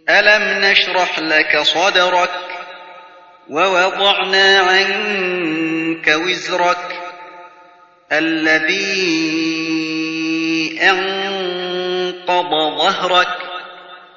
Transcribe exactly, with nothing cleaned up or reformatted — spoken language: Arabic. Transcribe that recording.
ألم نشرح لك صدرك ووضعنا عنك وزرك الذي أنقض ظهرك